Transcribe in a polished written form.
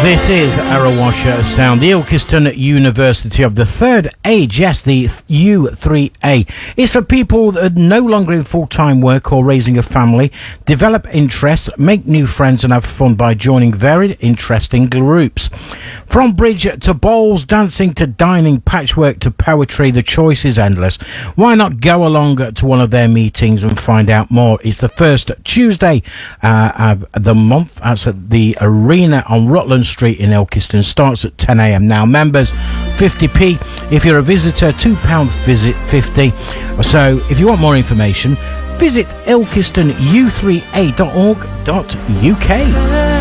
This is Arrowash Sound, the Ilkeston University of the Third Age. Yes, the U3A is for people that are no longer in full-time work or raising a family. Develop interests, make new friends and have fun by joining varied, interesting groups. From bridge to bowls, dancing to dining, patchwork to poetry, the choice is endless. Why not go along to one of their meetings and find out more? It's the first Tuesday of the month. That's at the Arena on Rutland Street in Ilkeston. Starts at 10 a.m. Now, members 50p. If you're a visitor, £2 visit 50. So if you want more information, visit ilkestoну3a.org.uk.